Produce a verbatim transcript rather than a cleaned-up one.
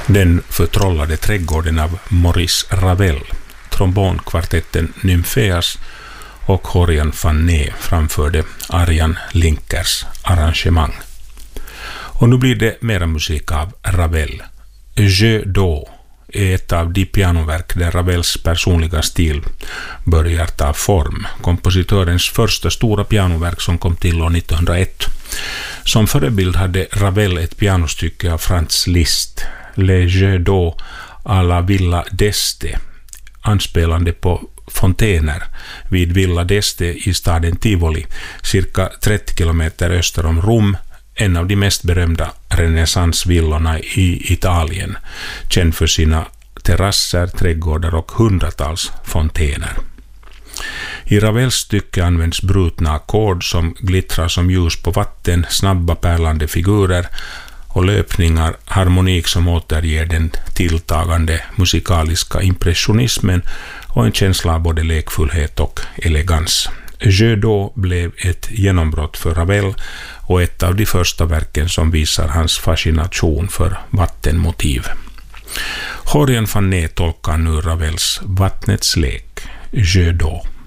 Den förtrollade trädgården av Maurice Ravel, trombonkvartetten Nymphéas och Horian Fanné framförde Arian Linkers arrangemang. Och nu blir det mera musik av Ravel. Jeu d'eau är ett av de pianoverk där Ravels personliga stil börjar ta form. Kompositörens första stora pianoverk som kom till år nittonhundraett. Som förebild hade Ravel ett pianostycke av Franz Liszt, Le Jeu d'eau à la Villa d'Este, anspelande på fontäner vid Villa d'Este i staden Tivoli, cirka trettio kilometer öster om Rom, en av de mest berömda renässansvillorna i Italien, känd för sina terrasser, trädgårdar och hundratals fontäner. I Ravels stycke används brutna ackord som glittrar som ljus på vatten, snabba pärlande figurer och löpningar, harmonik som återger den tilltagande musikaliska impressionismen och en känsla av både lekfullhet och elegans. Jeu d'eau blev ett genombrott för Ravel och ett av de första verken som visar hans fascination för vattenmotiv. Horian Fanné tolkar nu Ravels Vattnets lek, Jeu d'eau.